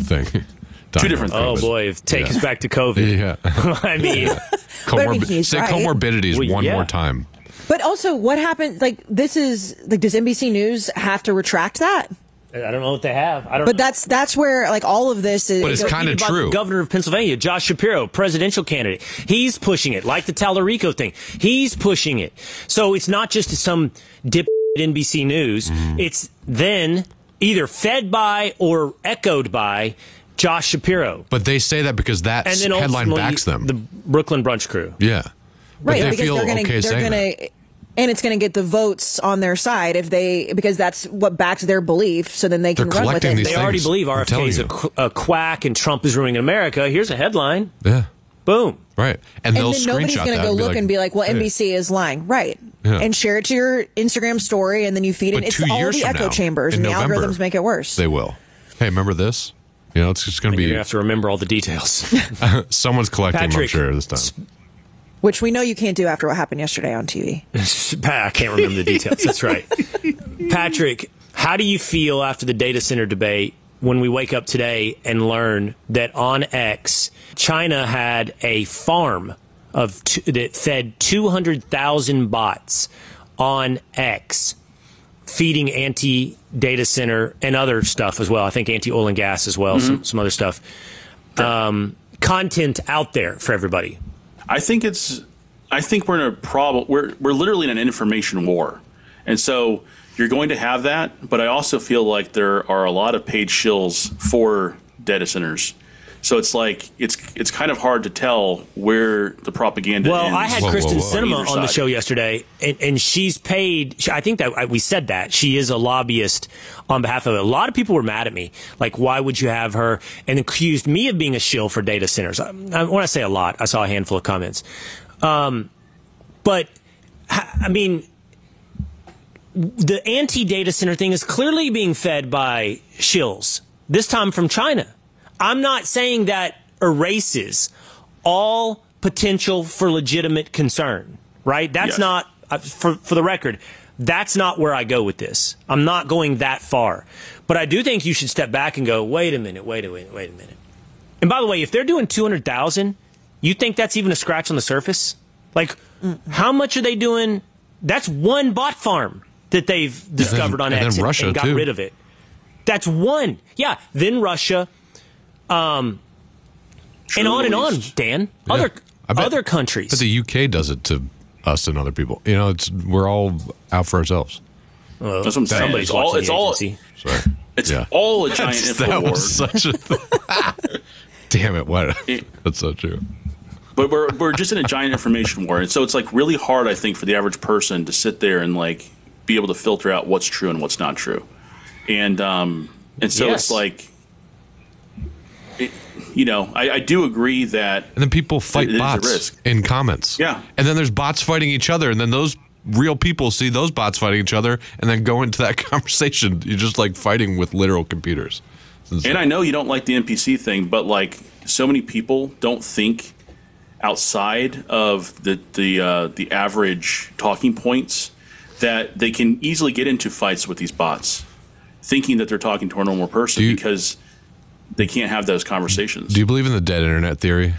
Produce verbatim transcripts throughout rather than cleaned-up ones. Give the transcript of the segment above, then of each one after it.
thing. Two different things. Oh, boy. Take yeah. us back to COVID. Yeah. I mean, yeah. Comorbi- I mean, say right. comorbidities well, one yeah. more time. But also, what happens? Like, this is like, does N B C News have to retract that? I don't know what they have. I don't. But know. that's that's where like all of this is. But it's kind of true. The governor of Pennsylvania, Josh Shapiro, presidential candidate, he's pushing it, like the Tallarico thing. He's pushing it. So it's not just some dip N B C News. Mm. It's then either fed by or echoed by Josh Shapiro. But they say that because that and then headline backs them. The Brooklyn Brunch Crew. Yeah. But right, they because feel they're gonna, okay they're saying gonna, that. And it's going to get the votes on their side if they, because that's what backs their belief. So then they can They're run with it. these They things, already believe R F K is a, qu- a quack and Trump is ruining America. Here's a headline. Yeah. Boom. Right. And, And they'll then nobody's screenshot going to that go and be look like, and be like, well, hey. N B C is lying. Right. Yeah. And share it to your Instagram story and then you feed it. But It's two all years the from echo now, chambers in and November, the algorithms make it worse. They will. Hey, remember this? You know, it's just going to You're be. going to have to remember all the details. Someone's collecting, Patrick, I'm sure, this time. Which we know you can't do after what happened yesterday on T V. I can't remember the details. That's right. Patrick, how do you feel after the data center debate when we wake up today and learn that on X, China had a farm of t- that fed two hundred thousand bots on X, feeding anti-data center and other stuff as well. I think anti-oil and gas as well, mm-hmm. some, some other stuff. Um, content out there for everybody. I think it's. I think we're in a problem. We're we're literally in an information war, and so you're going to have that. But I also feel like there are a lot of paid shills for data centers. So it's like it's it's kind of hard to tell where the propaganda. Well, ends. I had whoa, Kristen whoa, whoa. Cinema on on the side. show yesterday, and, and she's paid. I think that we said that she is a lobbyist on behalf of it. A lot of people were mad at me, like, why would you have her? And accused me of being a shill for data centers. I, I, when I say a lot, I saw a handful of comments. Um, but I mean, the anti-data center thing is clearly being fed by shills. This time from China. I'm not saying that erases all potential for legitimate concern, right? That's Yes. not, uh, for, for the record, that's not where I go with this. I'm not going that far. But I do think you should step back and go, wait a minute, wait a minute, wait a minute. And by the way, if they're doing two hundred thousand, you think that's even a scratch on the surface? Like, Mm-mm. how much are they doing? That's one bot farm that they've discovered and on then X and, Russia, and got too. rid of it. That's one. Yeah, then Russia. Um, and on and on, Dan. Yeah. Other I bet- other countries. But the U K does it to us and other people. You know, it's we're all out for ourselves. Well, That's what I'm saying. somebody's It's all. watching It's the all. agency. Sorry. It's Yeah. all a giant That's- info that war. was such a. Damn it! What? It- That's so true. But we're we're just in a giant information war, and so it's like really hard, I think, for the average person to sit there and like be able to filter out what's true and what's not true, and um and so Yes. it's like, it, you know, I, I do agree that And then people fight it is a bots risk. in comments. Yeah. And then there's bots fighting each other, and then those real people see those bots fighting each other, and then go into that conversation. You're just like fighting with literal computers. And I know you don't like the N P C thing, but like so many people don't think outside of the the uh, the average talking points that they can easily get into fights with these bots, thinking that they're talking to a normal person Do you- because they can't have those conversations. Do you believe in the dead internet theory?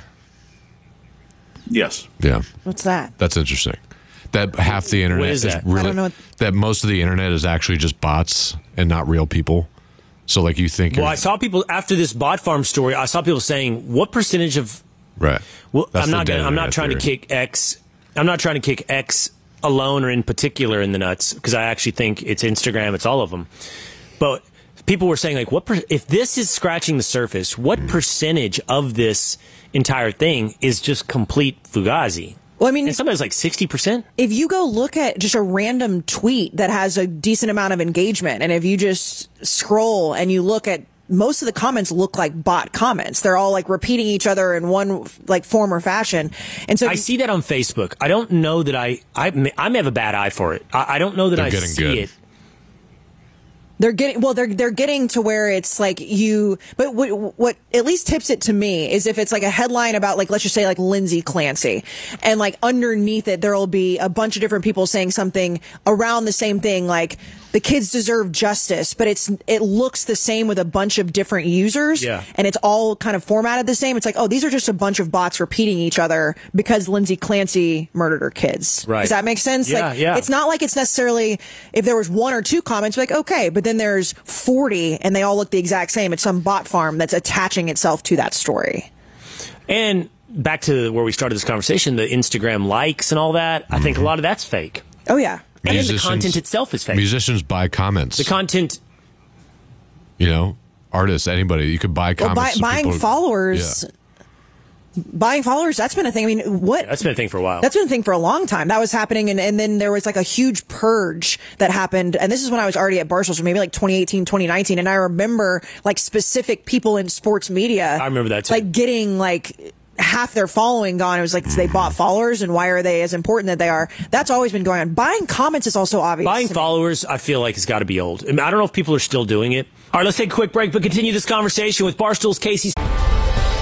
Yes. Yeah, What's that? that's interesting. That half the internet is that? really I don't know what- that most of the internet is actually just bots and not real people. So like you think, Well, you're- I saw people after this bot farm story. I saw people saying, "What percentage of?" right? Well, That's I'm the not. dead Gonna, I'm not internet trying theory. to kick X. I'm not trying to kick X alone or in particular in the nuts because I actually think it's Instagram. It's all of them. But people were saying like, "What per- if this is scratching the surface? What Hmm. percentage of this entire thing is just complete fugazi?" Well, I mean, And somebody's like sixty percent. if you go look at just a random tweet that has a decent amount of engagement, and if you just scroll and you look at most of the comments look like bot comments. They're all like repeating each other in one like form or fashion. And so I see that on Facebook. I don't know that I, I, may, I may have a bad eye for it. I, I don't know that They're I getting see good. it. They're getting, well, they're, they're getting to where it's like you, but what, what at least tips it to me is if it's like a headline about like, let's just say like Lindsay Clancy, and like underneath it, there'll be a bunch of different people saying something around the same thing, like, the kids deserve justice, but it's it looks the same with a bunch of different users, yeah. and it's all kind of formatted the same. It's like, oh, these are just a bunch of bots repeating each other because Lindsay Clancy murdered her kids. Right. Does that make sense? Yeah, like, yeah. It's not like it's necessarily, if there was one or two comments, like, okay, but then there's forty and they all look the exact same. It's some bot farm that's attaching itself to that story. And back to where we started this conversation, the Instagram likes and all that, I think a lot of that's fake. Oh, yeah. And Musicians- the content itself is fake. Musicians buy comments. The content, you know, artists, anybody. You could buy Well, comments. buy, to buying people- followers, Yeah. buying followers, that's been a thing. I mean, what? that's been a thing for a while. That's been a thing for a long time. That was happening, and, and then there was like a huge purge that happened. And this is when I was already at Barstool, so maybe like twenty eighteen, twenty nineteen. And I remember like specific people in sports media. I remember that too. Like getting like half their following gone. It was like they bought followers, and why are they as important that they are? That's always been going on. Buying comments is also obvious. Buying to me. followers, I feel like, has got to be old. I mean, I don't know if people are still doing it. All right, let's take a quick break, but continue this conversation with Barstool's Casey.